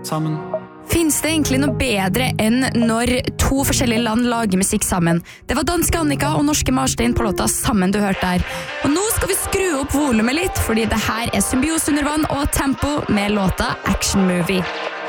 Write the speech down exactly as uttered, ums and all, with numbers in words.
sammen. Finns det egentlig noe bedre enn når to forskjellige land lager musikk sammen? Det var danske Annika og norske Marstein på låta Sammen du hørte der. Og nå skal vi skru opp volumet litt, fordi det her er Symbiose under vann og Tempo med låta Action Movie.